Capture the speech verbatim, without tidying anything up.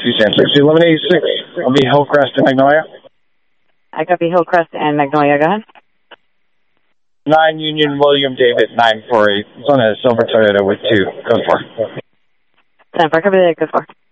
two San six, eleven eighty-six. I'll be Hillcrest and Magnolia. I copy Hillcrest and Magnolia. Go ahead. nine Union William David nine four eight. It's on a silver Toyota with two. Go for. ten four, copy that. Go for.